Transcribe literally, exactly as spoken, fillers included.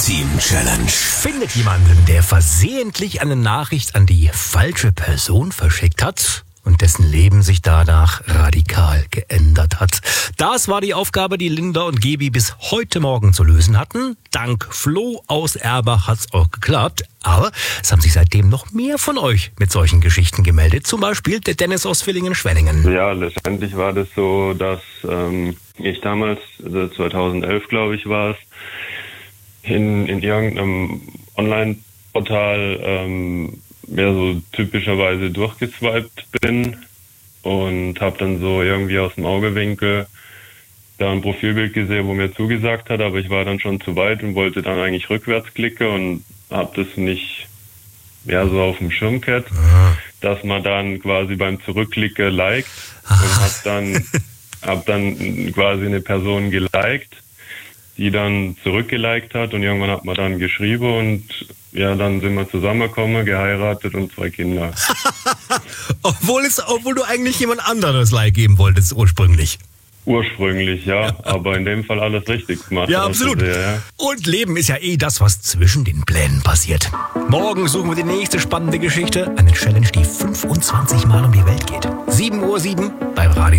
Team Challenge. Findet jemanden, der versehentlich eine Nachricht an die falsche Person verschickt hat und dessen Leben sich danach radikal geändert hat. Das war die Aufgabe, die Linda und Gebi bis heute Morgen zu lösen hatten. Dank Flo aus Erbach hat's auch geklappt. Aber es haben sich seitdem noch mehr von euch mit solchen Geschichten gemeldet. Zum Beispiel der Dennis aus Villingen-Schwenningen. Ja, letztendlich war das so, dass ähm, ich damals, also zweitausendelf glaube ich war es, in, in irgendeinem Online-Portal ähm, mehr so typischerweise durchgeswiped bin und habe dann so irgendwie aus dem Augewinkel da ein Profilbild gesehen, wo mir zugesagt hat, aber ich war dann schon zu weit und wollte dann eigentlich rückwärts klicken und habe das nicht mehr so auf dem Schirm gehabt, ah. dass man dann quasi beim Zurückklicken liked ah. und hab dann, hab dann quasi eine Person geliked, die dann zurückgeliked hat und irgendwann hat man dann geschrieben und ja, dann sind wir zusammengekommen, geheiratet und zwei Kinder. obwohl, es, obwohl du eigentlich jemand anderes Like geben wolltest ursprünglich. Ursprünglich, ja, ja, aber in dem Fall alles richtig gemacht. Ja, absolut. Sehr, ja. Und Leben ist ja eh das, was zwischen den Plänen passiert. Morgen suchen wir die nächste spannende Geschichte. Eine Challenge, die fünfundzwanzig Mal um die Welt geht. sieben Uhr sieben beim Radio.